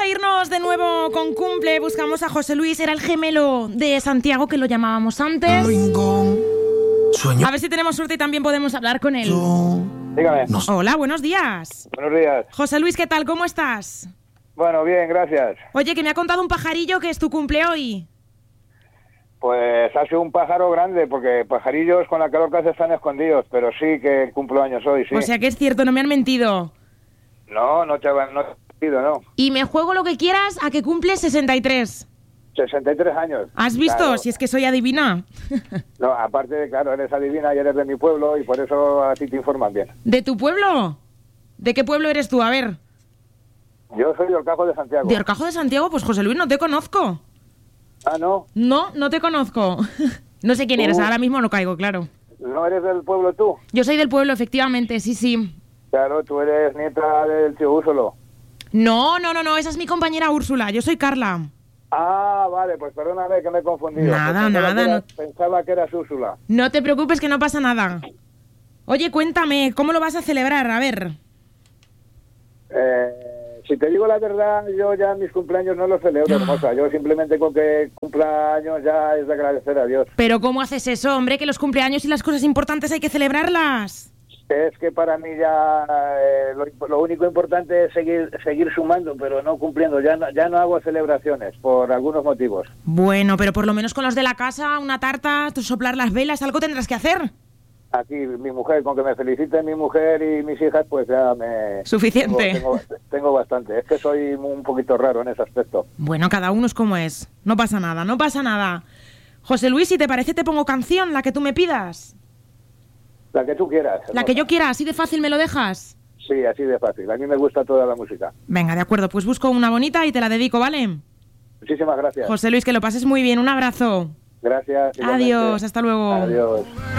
irnos de nuevo con cumple. Buscamos a José Luis, era el gemelo de Santiago que lo llamábamos antes. A ver si tenemos suerte y también podemos hablar con él. Dígame. Hola, buenos días. Buenos días. José Luis, ¿qué tal? ¿Cómo estás? Bueno, bien, gracias. Oye, que me ha contado un pajarillo que es tu cumple hoy. Pues ha sido un pájaro grande, porque pajarillos con la calor que hace están escondidos, pero sí que cumplo años hoy, sí. O sea que es cierto, no me han mentido. No te he mentido, no. Y me juego lo que quieras a que cumples 63. 63 años. ¿Has visto? Claro. Si es que soy adivina. No, aparte de, claro, eres adivina y eres de mi pueblo y por eso a ti te informan bien. ¿De tu pueblo? ¿De qué pueblo eres tú? A ver. Yo soy de Horcajo de Santiago. ¿De Horcajo de Santiago? Pues José Luis, no te conozco. Ah, ¿no? No te conozco. No sé quién eres, ahora mismo no caigo, claro. ¿No eres del pueblo tú? Yo soy del pueblo, efectivamente, sí. Claro, tú eres nieta del tío Úrsolo. No, esa es mi compañera Úrsula, yo soy Carla. Ah, vale, pues perdóname que me he confundido. Nada, Pensaba que eras Úrsula. No te preocupes que no pasa nada. Oye, cuéntame, ¿cómo lo vas a celebrar? A ver. Si te digo la verdad, yo ya mis cumpleaños no los celebro, hermosa. Yo simplemente con que cumpla años ya es de agradecer a Dios. Pero ¿cómo haces eso, hombre? Que los cumpleaños y las cosas importantes hay que celebrarlas. Es que para mí ya lo único importante es seguir sumando, pero no cumpliendo. Ya no hago celebraciones por algunos motivos. Bueno, pero por lo menos con los de la casa, una tarta, soplar las velas, algo tendrás que hacer. Aquí mi mujer, con que me felicite mi mujer y mis hijas, pues ya me... Suficiente. Tengo bastante. Es que soy un poquito raro en ese aspecto. Bueno, cada uno es como es. No pasa nada. José Luis, si te parece te pongo canción, la que tú me pidas. La que tú quieras. La que yo quiera, así de fácil me lo dejas. Sí, así de fácil. A mí me gusta toda la música. Venga, de acuerdo, pues busco una bonita y te la dedico, ¿vale? Muchísimas gracias. José Luis, que lo pases muy bien. Un abrazo. Gracias. Adiós, hasta luego. Adiós.